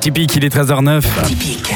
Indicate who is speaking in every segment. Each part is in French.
Speaker 1: Typique, il est 13h09.
Speaker 2: Typique.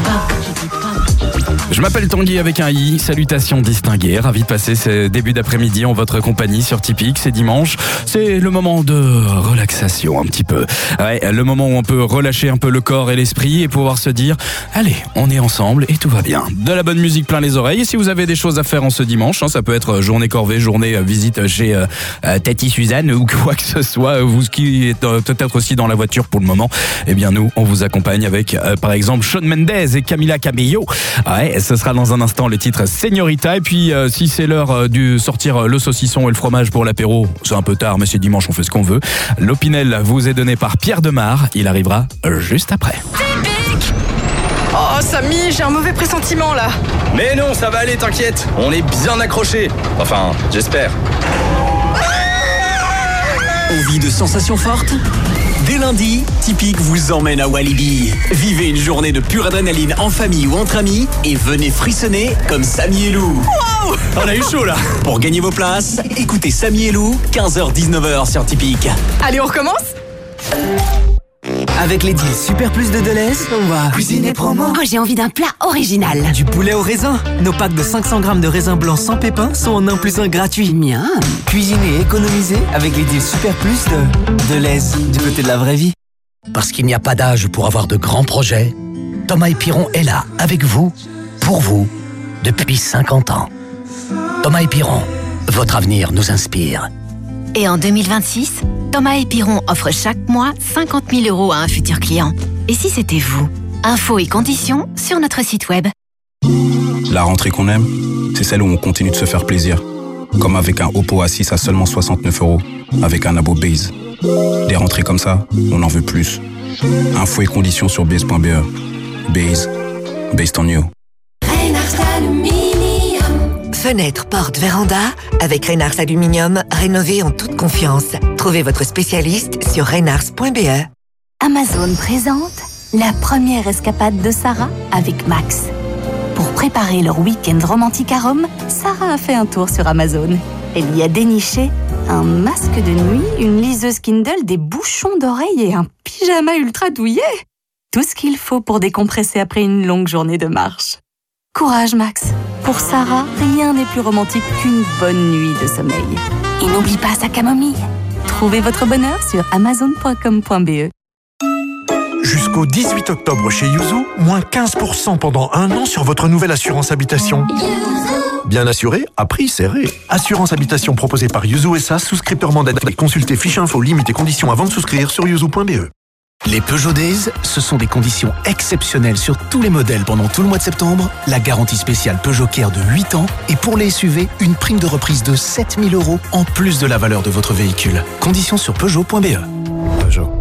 Speaker 1: Je m'appelle Tanguy avec un I, salutations distinguées, ravi de passer ce début d'après-midi en votre compagnie sur Typique, c'est dimanche, c'est le moment de relaxation un petit peu. Ouais, le moment où on peut relâcher un peu le corps et l'esprit et pouvoir se dire, allez, on est ensemble et tout va bien. De la bonne musique plein les oreilles et si vous avez des choses à faire en ce dimanche, ça peut être journée corvée, journée visite chez Tati Suzanne ou quoi que ce soit, vous qui êtes peut-être aussi dans la voiture pour le moment, eh bien nous, on vous accompagne avec par exemple Shawn Mendes et Camila Cabello. Ouais, ce sera dans un instant le titre Señorita et puis si c'est l'heure de sortir le saucisson et le fromage pour l'apéro, c'est un peu tard mais c'est dimanche, on fait ce qu'on veut. L'Opinel vous est donné par Pierre Demar, il arrivera juste après.
Speaker 3: Typique. Oh Samy, j'ai un mauvais pressentiment là.
Speaker 4: Mais non, ça va aller, t'inquiète, on est bien accrochés. Enfin, j'espère.
Speaker 2: Envie de sensations fortes ? Dès lundi, Typique vous emmène à Walibi. Vivez une journée de pure adrénaline en famille ou entre amis et venez frissonner comme Samy et Lou.
Speaker 3: Wow.
Speaker 2: On a eu chaud là. Pour gagner vos places, écoutez Samy et Lou, 15h-19h sur Typique.
Speaker 3: Allez, on recommence ?
Speaker 5: Avec les deals Super Plus de Deleuze, on va cuisiner promo.
Speaker 6: Oh, j'ai envie d'un plat original.
Speaker 5: Du poulet au raisin. Nos packs de 500 grammes de raisin blanc sans pépins sont en 1+1 gratuit.
Speaker 6: Miam.
Speaker 5: Cuisiner et économiser avec les deals Super Plus de Deleuze, du côté de la vraie vie.
Speaker 7: Parce qu'il n'y a pas d'âge pour avoir de grands projets, Thomas Piron est là, avec vous, pour vous, depuis 50 ans. Thomas Piron, votre avenir nous inspire.
Speaker 6: Et en 2026, Thomas Piron offre chaque mois 50 000 € à un futur client. Et si c'était vous ? Infos et conditions sur notre site web.
Speaker 8: La rentrée qu'on aime, c'est celle où on continue de se faire plaisir. Comme avec un Oppo A6 à seulement 69 €, avec un abo Base. Des rentrées comme ça, on en veut plus. Infos et conditions sur base.be. Base, based on you.
Speaker 9: Fenêtre, porte, véranda, avec Reynars Aluminium, rénovez en toute confiance. Trouvez votre spécialiste sur reynars.be.
Speaker 6: Amazon présente la première escapade de Sarah avec Max. Pour préparer leur week-end romantique à Rome, Sarah a fait un tour sur Amazon. Elle y a déniché un masque de nuit, une liseuse Kindle, des bouchons d'oreilles et un pyjama ultra douillet. Tout ce qu'il faut pour décompresser après une longue journée de marche. Courage Max. Pour Sarah, rien n'est plus romantique qu'une bonne nuit de sommeil. Et n'oublie pas sa camomille. Trouvez votre bonheur sur amazon.com.be.
Speaker 10: Jusqu'au 18 octobre chez Yuzu, moins 15% pendant 1 an sur votre nouvelle assurance habitation. Bien assuré, à prix serré. Assurance habitation proposée par Yuzu SA, souscripteur mandataire. Consultez fiche info, limites et conditions avant de souscrire sur yuzu.be.
Speaker 11: Les Peugeot Days, ce sont des conditions exceptionnelles sur tous les modèles pendant tout le mois de septembre, la garantie spéciale Peugeot Care de 8 ans et pour les SUV, une prime de reprise de 7 000 € en plus de la valeur de votre véhicule. Conditions sur Peugeot.be.
Speaker 10: Peugeot.